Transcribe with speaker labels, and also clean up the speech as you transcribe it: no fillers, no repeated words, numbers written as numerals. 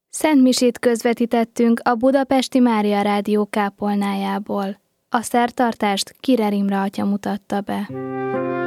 Speaker 1: Szentmisét közvetítettünk a Budapesti Mária Rádió kápolnájából. A szertartást Kirer Imre atya mutatta be.